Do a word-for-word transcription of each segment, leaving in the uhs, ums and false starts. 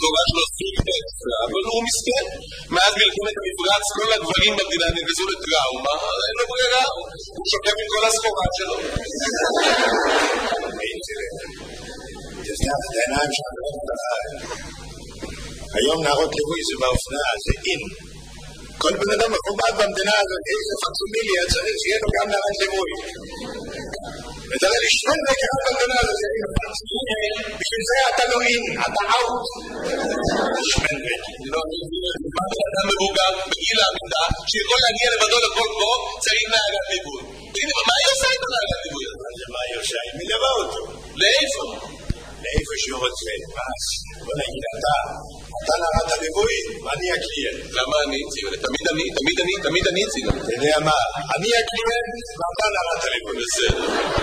גורש לו סוג פצע, אבל הוא מסכן. מאז מלחמת המפרץ כל הגברים במדינה נגזו לטראומה, אין לו ברירה, הוא שוקם עם כל הסחורה שלו. תסתף את העיניים שלך. היום נערות ליווי זה באופנה, זה אין. כל בן אדם מכובד במדינה הזאת, איזה פקסומיליה צריך שיהיה לו גם נערת ליווי. ותראה לי שום דקה במדינה הזאת, בשביל זה אתה לא אין, אתה אאוט. שמן דקה. לא, אתה מבוגר בגיל העמידה, שיכול להגיע לבדו לכל קרוב, צריך נערת ליווי. מה היא עושה את הנערת ליווי? מה היא עושה? היא מלווה אותו. לאיפה? לאיפה שהוא רוצה. בוא נגיד, אתה, אתה נערת הליווי, ואני הקליינט. למה אני? תמיד אני, תמיד אני, תמיד אני צילה. אתה יודע מה? אני הקליינט, ואתה נערת הליווי. בסדר.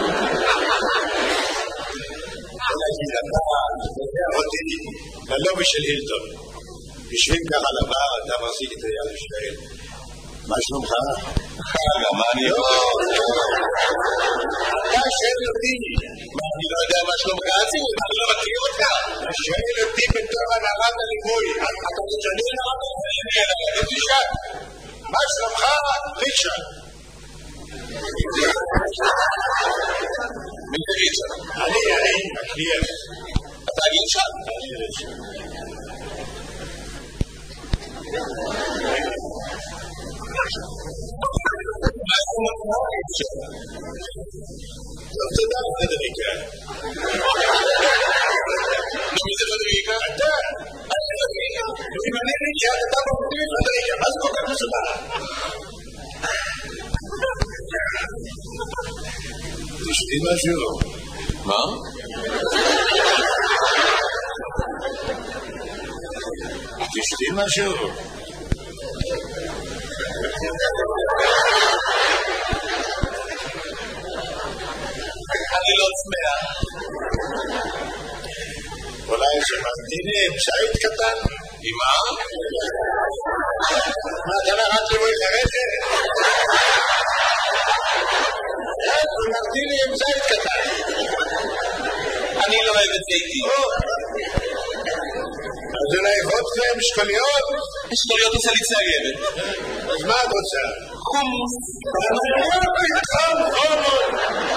בוא נגיד, אתה, אתה אותי, ללובי של הילטון. יושבים ככה לבר, אתה מחזיק את היד ישראל. מה שלומך? חגה, מה אני יכול? אתה שואל אותי. מה, אני לא יודע מה שלומך הציבור? אני לא מכיר אותך. אתה שואל אותי בתור הנערת הליווי. אתה תשאלי נערת הליווי. תשאל. מה שלומך? ריצ'רד. מי זה ריצ'רד? אני, אני, הקליינט. אתה ריצ'רד? אני ריצ'רד. לא תודה פדריקה. מי זה פדריקה? אתה. אם אני ריצ'רד, אתה מוציא מפדריקה. מה זה כל כך מסודר? תשתי משהו. מה? תשתי משהו. אני לא צמאה. אולי שמנתיני עם שעית קטן? עם מה? מה, אתה נערת ליווי חרדת? שמנתיני עם שעית קטן. אני לא אוהב את זיתי. אז אולי vodka שקוליות? שקוליות עושה לי צגבת. אז מה את רוצה? חומוס. חום, חומות.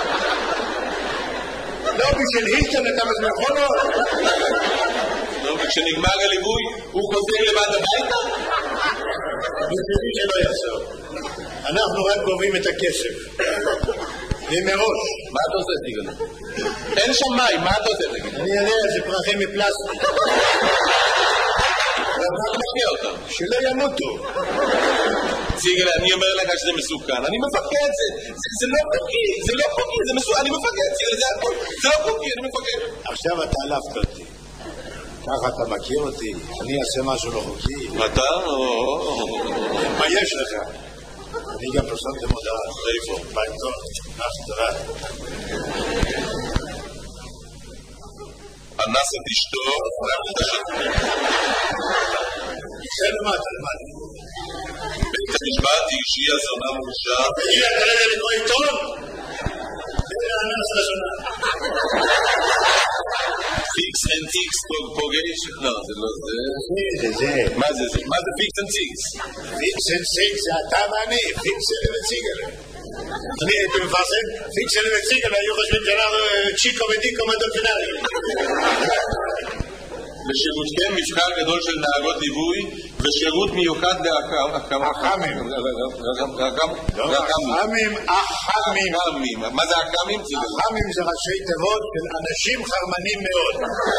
לא בשביל הילטון אתה מזמן חומות? לא, וכשנגמר הליווי הוא חוזר לבד הביתה? בשבילי שלא יחזור. אנחנו רק גובים את הכסף. ומראש. מה אתה עושה, סיגל? אין שם מים, מה אתה עושה, תגיד? אני יודע, זה פרחים מפלסטיק. אתה מכיר אותם. שלא ימותו. סיגל, אני אומר לך שזה מסוכן. אני מפחד, זה לא חוקי, זה לא חוקי, זה מסוכן. אני מפחד, סיגל, זה הכל. זה לא חוקי, אני מפחד. עכשיו אתה עלפת אותי. ככה אתה מכיר אותי. אני אעשה משהו לא חוקי. אתה? מה יש לך? אני גם פרסמתם הודעה. איפה? בעיתון. תודה. אנס את אשתו, זה למטה, למטה. בית המשפט שהיא הזונה מורשה. תגיד, אתה לא יודע לקרוא עיתון? זה אנס לזונה. פיקס אנד טיקס פוגש? לא, זה לא זה. זה, זה. מה זה זה? מה זה פיקס אנד טיקס? פיקס אנד טיקס זה אתה ואני. פיקס אנד וציגל. אני הייתי מפרסם, פיקס אנד וציגל, היו חושבים שאנחנו צ'יקו ודיקו מדולפינרי. לשירותכם מבחר גדול של נהגות ליווי ושירות מיוחד לאחמים. אחמים. אחמים, אחמים. מה זה אחמים? אחמים זה ראשי תיבות של אנשים חרמנים מאוד.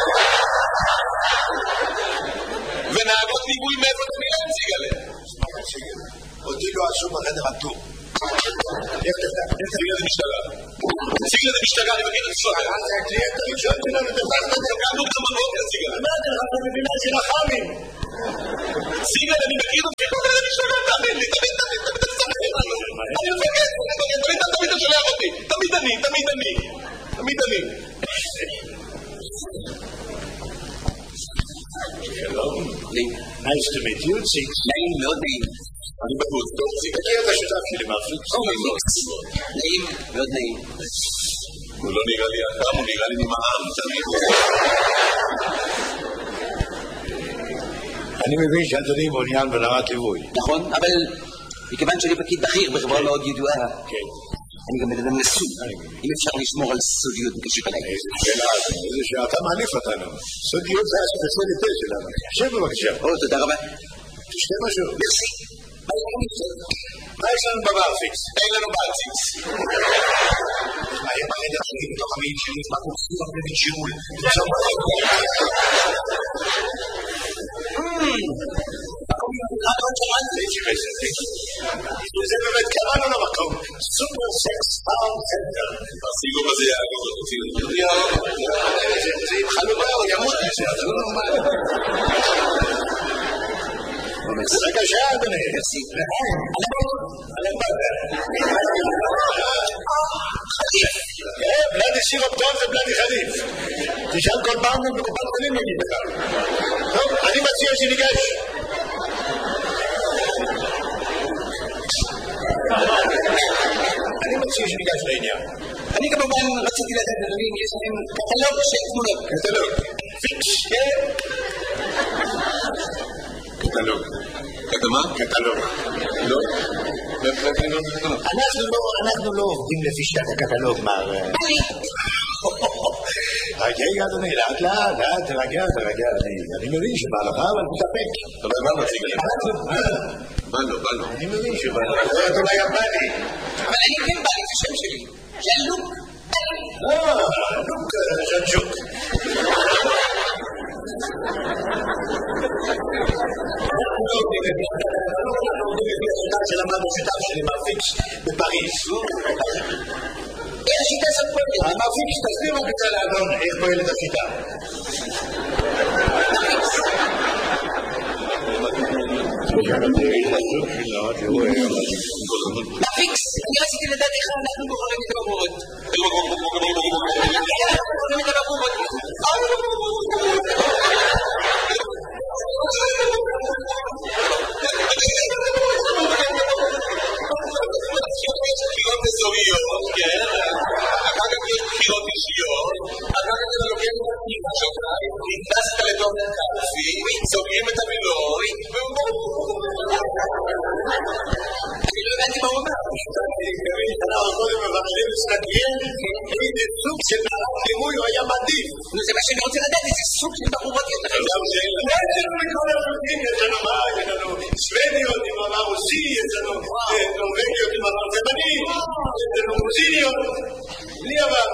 ונהגות ליווי מאיפה אתה נראה ציגלה? אותי לא עשו בחדר הטור. ציגלה זה משטרה. ציגלה זה משטרה, אני מכיר את הסוהר. זה הקליינט הראשון שלנו, תפסת את זה. קמנו גם בבוקר, ציגלה. מה אתה לך במדינה של אחמים? ציגלה, אני מכיר את זה, זה משטרה, תאמין לי, תמיד, תמיד, תמיד, תמיד, אני מפגד, תמיד, תמיד, אתה שולח אותי. תמיד אני, תמיד אני. תמיד אני. שלום. Nice to meet you, Six. נעים, מאוד נעים. אני בחוץ, טוב, Six. תכיר את השותף שלי, מרפיק. נעים, מאוד נעים. הוא לא נראה לי אדם, הוא נראה לי נמעם, תמיד. אני מבין שאדוני מעוניין ברמת ליווי. נכון, אבל מכיוון שאני פקיד בכיר בחברה מאוד ידועה, אני גם בן אדם נשוי. אם אפשר לשמור על סודיות בקשיב עליי. איזה שאלה, איזה שאלה, אתה מעליף אותנו. סודיות זה הספציאליטה שלנו. שב בבקשה. או, תודה רבה. תשתה משהו. מרסי. מה יש לנו בבר פיקס? אין לנו בר פיקס. היה בחדר שלי בתוך המעיל שלי, מה קורסים הרבה בשיעול. זה באמת קראנו למקום סופר סקס פאונד סנטר. הסיגום הזה יעגוב אותי. זה עם חלובה או ימות מזה, זה לא נורמלי. בבקשה אדוני. בלדי סירופ טוב ובלדי חליף. תשאל כל פעם בקופת חולים נגיד בכלל. טוב, אני מציע שניגש. אני מציע שניגש לעניין. אני כמובן רציתי לדעת אדוני אם יש להם קטלוג של תמונות. קטלוג. פיקס. קטלוג. קטמה? קטלוג. לא? אנחנו לא עובדים לפי שיטת הקטלוג, מר... רגע, אדוני, לאט לאט, לאט, תרגע, תרגע, אני מבין שבא לך, אבל תתאפק. אבל מה מציג לי? בא לו, בא לו. אני מבין שבא לך. זה אולי גם בא לי. אבל אני כן בא לי, זה שם שלי. זה לוק. אה, לוק ז'נצ'וק. שלמדנו שיטה שלי מהפיקס בפריז. איך השיטה הזאת פועלת? המאפיקס, תסביר בבקשה לאדון איך פועלת השיטה. מפיקס, אני רציתי לדעת איך אנחנו בוחרים את הבחורות. אנחנו בוחרים את הבחורות. בחירות אזוריות, כן? אחר כך יש בחירות אישיות, אחר כך אתה לוקח את הפנימה שלך, נכנסת לתוך קלפי, סוגרים את המילוי, אני לא הבנתי מה הוא אומר. אנחנו קודם מבחרים מסתכלים איזה סוג של מערך לימוי הוא היה מעדיף. זה מה שאני רוצה לדעת, איזה סוג של בחורות יש לכם. יש לנו מכל הסוגים, יש לנו מה, יש לנו שוודיות עם עבר רוסי, יש לנו נורווגיות עם עבר תימני, יש לנו גרוזיניות, בלי עבר.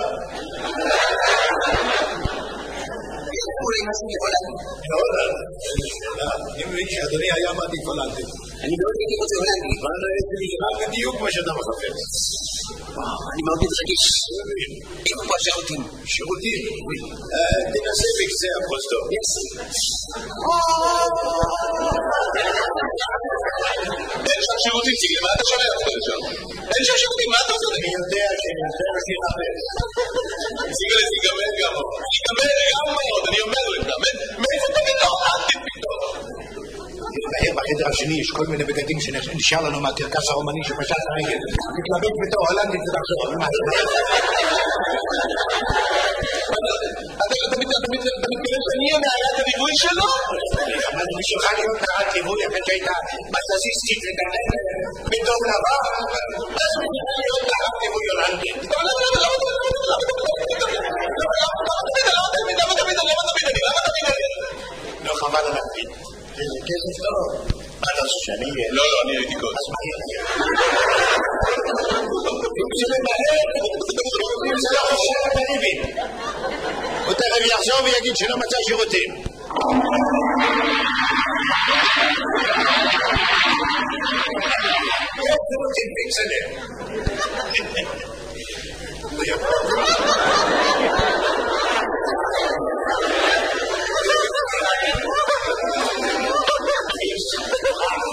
אולי משהו מהולנד. מהולנד? אני מבין שאדוני היה מעדיף הולנדים. אני מאוד הייתי רוצה הולנדי. מה בדיוק מה שאתה מחפש? אני מאוד מתרגש. איפה פה השירותים? שירותים? תנסה בקצה הפרוזדור. אין שם שירותים, ציגל, מה אתה שומע אותך שם? אין שם שירותים, מה אתה עושה? אני יודע שננסה להשאיר חפש. ציגל, ציגמל גם מאוד. ציגמל גם מאוד, אני אומר לך. מאיפה אתה פתאום? אל תפתאום. בחדר השני יש כל מיני בגדים שנשאר לנו מהקרקס הרומני שפשט הרגל. מתלבט בתור הולנדית ותחזור. אתה מתכוון שאני אהיה נערת הליווי שלו? אבל בשבילך להיות נערת ליווי אחרי שהיית בסזיסטית וגננת בדום לבן, אז בשבילך להיות נערת ליווי הולנדית. למה תמיד? למה תמיד? למה תמיד אני? למה תמיד אני? לא חבל על הפריד. איזה כסף טוב. מה אתה חושב שאני אהיה? לא, לא, אני הייתי קודם. אז מה יהיה? אם זה מהר, אם זה לא חושב את הריבים. הוא תכף יחזור ויגיד שלא מצא שירותים. יש שירותים פיקסלר.